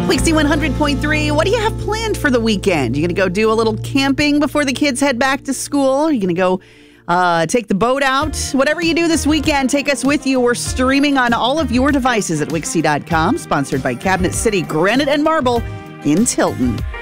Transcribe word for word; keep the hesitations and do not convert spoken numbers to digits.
Wixie one hundred point three, what do you have planned for the weekend? You going to go do a little camping before the kids head back to school? Are you going to go uh, take the boat out? Whatever you do this weekend, take us with you. We're streaming on all of your devices at Wixie dot com, sponsored by Cabinet City Granite and Marble in Tilton.